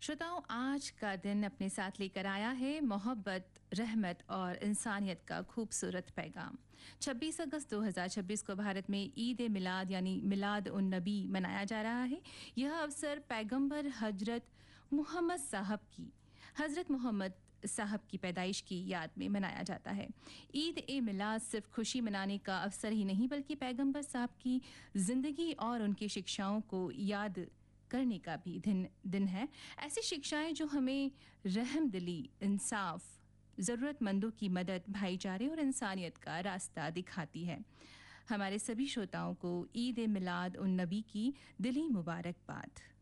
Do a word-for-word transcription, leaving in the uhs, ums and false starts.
श्रोताओं, आज का दिन अपने साथ लेकर आया है मोहब्बत, रहमत और इंसानियत का खूबसूरत पैगाम। छब्बीस अगस्त दो हज़ार छब्बीस को भारत में ईद ए मिलाद यानी मिलाद उन नबी मनाया जा रहा है। यह अवसर पैगंबर हजरत मोहम्मद साहब की हजरत मोहम्मद साहब की पैदाइश की याद में मनाया जाता है। ईद ए मिलाद सिर्फ खुशी मनाने का अवसर ही नहीं बल्कि पैगंबर साहब की जिंदगी और उनकी शिक्षाओं को याद करने का भी दिन दिन है। ऐसी शिक्षाएं जो हमें रहमदिली, इंसाफ, ज़रूरतमंदों की मदद, भाईचारे और इंसानियत का रास्ता दिखाती है। हमारे सभी श्रोताओं को ईद ए मिलाद उन नबी की दिली मुबारकबाद।